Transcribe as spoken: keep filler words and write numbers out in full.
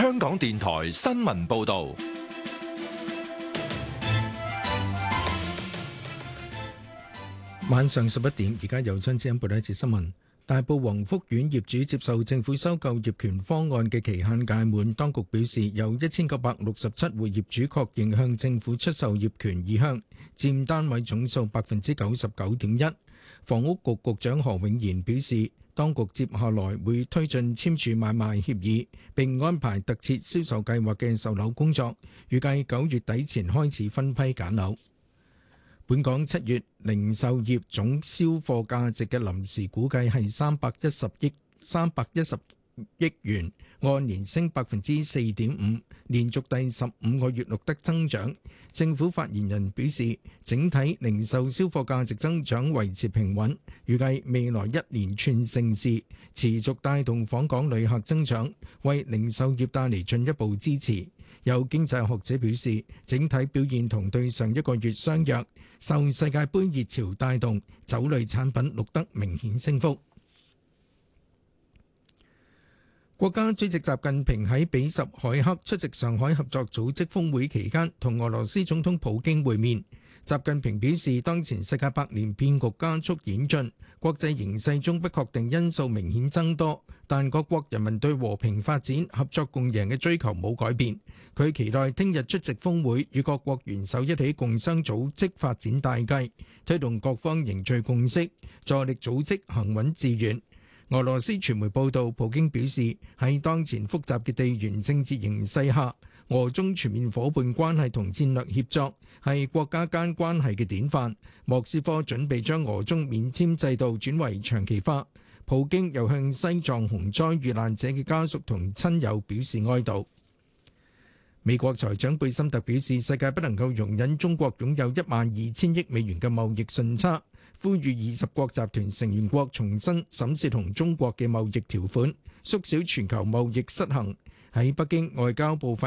香港電台新聞報道。 晚上十一點，而家由張志恩報道一節新聞。大埔宏福苑業主接受政府收購業權方案嘅期限屆滿，當局表示有一千九百六十七戶業主確認向政府出售業權意向，佔單位總數百分之九十九點一。房屋局局長何永賢表示，當局接下來會推進簽署買賣協議，並安排特設銷售計劃嘅售樓工作，預計九月底前開始分批揀樓。本港七月零售業總銷貨價值嘅臨時估計係三百一十億三百一十億元，按年升百分之四點五，連續第十五個月錄得增長。政府發言人表示，整體零售銷貨價值增長維持平穩，預計未來一連串盛事持續帶動訪港旅客增長，為零售業帶嚟進一步支持。有經濟學者表示，整體表現同對上一個月相若，受世界盃熱潮帶動，酒類產品錄得明顯升幅。國家主席習近平喺比什凱克出席上海合作組織峰會期間，同俄羅斯總統普京會面。習近平表示，當前世界百年變局加速演進，國際形勢中不確定因素明顯增多，但各國人民對和平發展、合作共贏嘅追求冇改變。佢期待聽日出席峰會，與各國元首一起共商組織發展大計，推動各方凝聚共識，助力組織行穩致遠。俄羅斯傳媒報道，普京表示，喺當前複雜嘅地緣政治形勢下，俄中全面夥伴關係同戰略協作係國家間關係嘅典範。莫斯科準備將俄中免簽制度轉為長期化。普京又向西藏洪災遇難者嘅家屬同親友表示哀悼。美國財長貝森特表示，世界不能夠容忍中國擁有一萬二千億美元嘅貿易順差，呼籲二十國集團成員國重新審視同中國嘅貿易條款，縮小全球貿易失衡。喺北京，外交部發